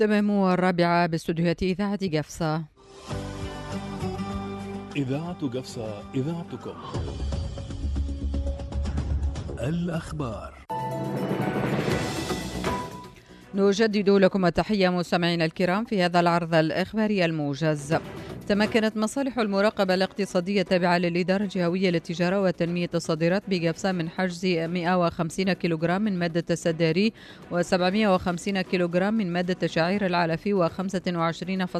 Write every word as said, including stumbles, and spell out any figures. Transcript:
تمام الرابعة باستوديوهات إذاعة قفصة. إذاعة قفصة، إذاعتكم. الأخبار. نجدد لكم التحية مستمعينا الكرام في هذا العرض الإخباري الموجز. تمكنت مصالح المراقبة الاقتصادية التابعة للإدارة الجهوية للتجارة وتنمية الصادرات بقفصة من حجز مئة وخمسين كيلوغرام من مادة السداري وسبعمئة وخمسين كيلوغرام من مادة شعير العلفي و25